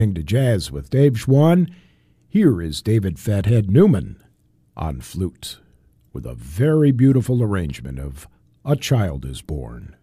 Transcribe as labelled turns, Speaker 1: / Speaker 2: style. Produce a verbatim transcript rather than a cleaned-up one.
Speaker 1: To Jazz with Dave Schwann. Here is David Fathead Newman on flute with a very beautiful arrangement of A Child Is Born.